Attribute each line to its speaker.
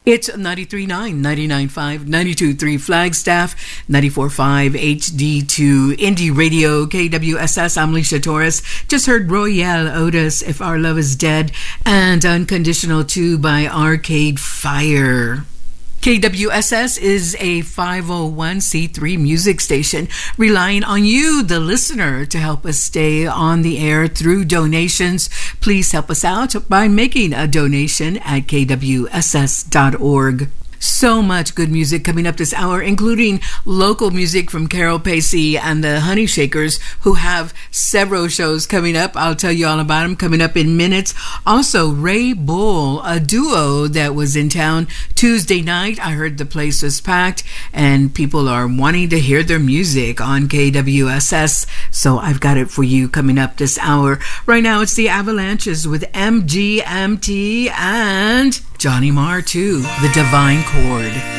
Speaker 1: It's 93.9, 99.5, 92.3 Flagstaff, 94.5 HD2 Indie Radio, KWSS. I'm Alicia Torres. Just heard Royale Otis, If Our Love Is Dead, and Unconditional 2 by Arcade Fire. KWSS is a 501c3 music station relying on you, the listener, to help us stay on the air through donations. Please help us out by making a donation at kwss.org. So much good music coming up this hour, including local music from Carol Pacey and the Honey Shakers, who have several shows coming up. I'll tell you all about them coming up in minutes. Also, Ray Bull, a duo that was in town Tuesday night. I heard the place was packed and people are wanting to hear their music on KWSS. So I've got it for you coming up this hour. Right now, it's the Avalanches with MGMT and Johnny Marr too, The Divine Chord.